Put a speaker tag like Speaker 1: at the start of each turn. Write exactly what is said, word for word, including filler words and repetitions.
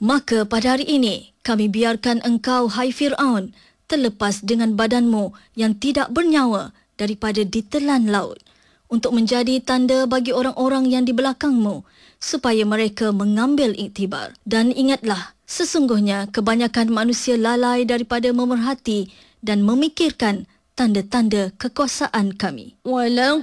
Speaker 1: Maka pada hari ini, kami biarkan engkau, hai Fir'aun, terlepas dengan badanmu yang tidak bernyawa daripada ditelan laut, untuk menjadi tanda bagi orang-orang yang di belakangmu, supaya mereka mengambil iktibar. Dan ingatlah, sesungguhnya kebanyakan manusia lalai daripada memerhati dan memikirkan tanda-tanda kekuasaan kami.
Speaker 2: Walau